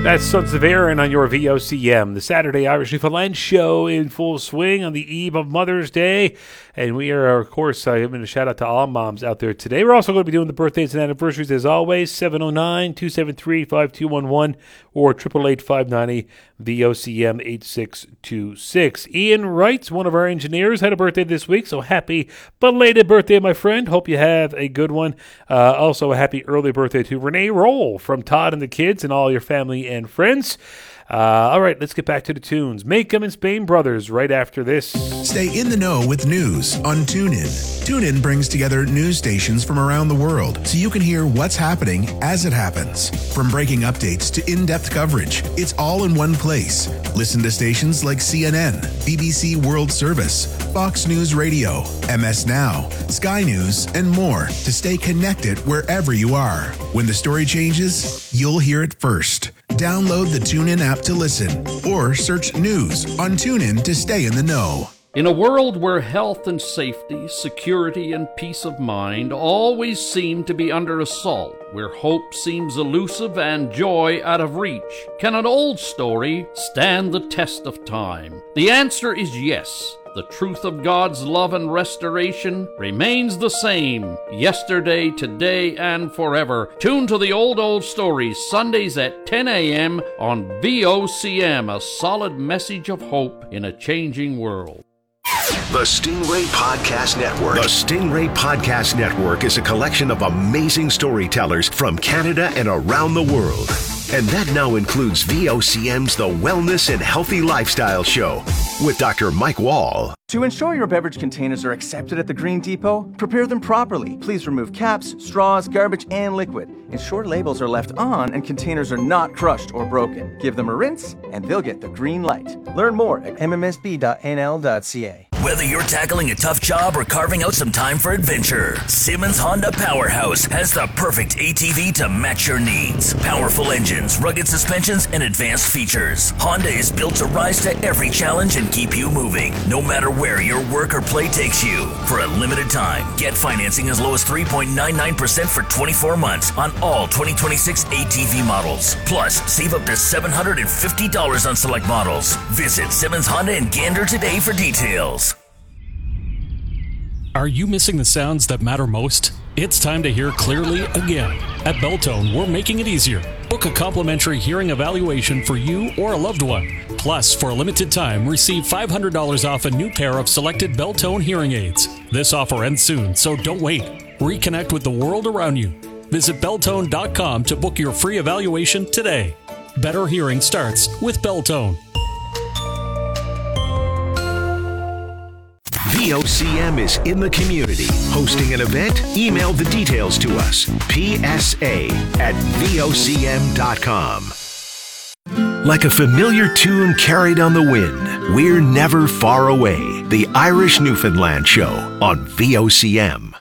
That's Sons of Aaron on your VOCM, the Saturday Irish Newfoundland show in full swing on the eve of Mother's Day. And we are, of course, giving a shout out to all moms out there today. We're also going to be doing the birthdays and anniversaries as always, 709-273-5211 or 888-590-VOCM 8626. Ian Wrights, one of our engineers, had a birthday this week, so happy belated birthday, my friend. Hope you have a good one. Also, a happy early birthday to Renee Roll from Todd and the kids and all your family and friends. All right, let's get back to the tunes. Maycomb and Spain Brothers right after this. Stay in the know with news on TuneIn. TuneIn brings together news stations from around the world so you can hear what's happening as it happens. From breaking updates to in-depth coverage, it's all in one place. Listen to stations like CNN, BBC World Service, Fox News Radio, MS Now, Sky News, and more to stay connected wherever you are. When the story changes, you'll hear it first. Download the TuneIn app to listen or search news on TuneIn to stay in the know. In a world where health and safety, security and peace of mind always seem to be under assault, where hope seems elusive and joy out of reach, can an old story stand the test of time? The answer is yes. The truth of God's love and restoration remains the same, yesterday, today, and forever. Tune to the Old Stories, Sundays at 10 a.m. on VOCM, a solid message of hope in a changing world. The Stingray Podcast Network. The Stingray Podcast Network is a collection of amazing storytellers from Canada and around the world. And that now includes VOCM's The Wellness and Healthy Lifestyle Show with Dr. Mike Wall. To ensure your beverage containers are accepted at the Green Depot, prepare them properly. Please remove caps, straws, garbage, and liquid. Ensure labels are left on and containers are not crushed or broken. Give them a rinse and they'll get the green light. Learn more at mmsb.nl.ca. Whether you're tackling a tough job or carving out some time for adventure, Simmons Honda Powerhouse has the perfect ATV to match your needs. Powerful engines, rugged suspensions, and advanced features. Honda is built to rise to every challenge and keep you moving, no matter where your work or play takes you. For a limited time, get financing as low as 3.99% for 24 months on all 2026 ATV models. Plus, save up to $750 on select models. Visit Simmons Honda in Gander today for details. Are you missing the sounds that matter most? It's time to hear clearly again. At Belltone, we're making it easier. Book a complimentary hearing evaluation for you or a loved one. Plus, for a limited time, receive $500 off a new pair of selected Belltone hearing aids. This offer ends soon, so don't wait. Reconnect with the world around you. Visit Belltone.com to book your free evaluation today. Better hearing starts with Belltone. VOCM is in the community. Hosting an event? Email the details to us. PSA@VOCM.com. Like a familiar tune carried on the wind, we're never far away. The Irish Newfoundland Show on VOCM.